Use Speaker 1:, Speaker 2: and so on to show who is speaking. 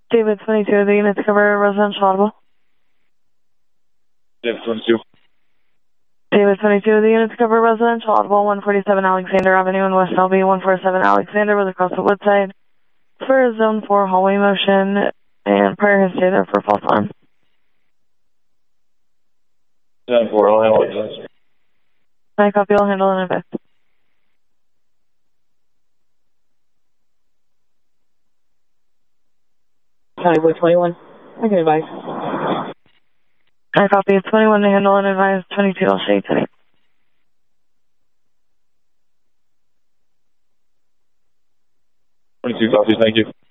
Speaker 1: David 22, the units cover residential audible.
Speaker 2: David 22.
Speaker 1: David 22, the units cover residential audible, 147 Alexander Avenue in West Selby, 147 Alexander was across the Woodside for a zone 4 hallway motion and prior history there for false alarm.
Speaker 2: Zone 4, I'll handle it.
Speaker 1: I copy, I'll handle it in advance.
Speaker 3: Hollywood 21, I can advise.
Speaker 1: I copy, 21 to handle and advise, 22 I'll show you today.
Speaker 2: 22 copies, thank you.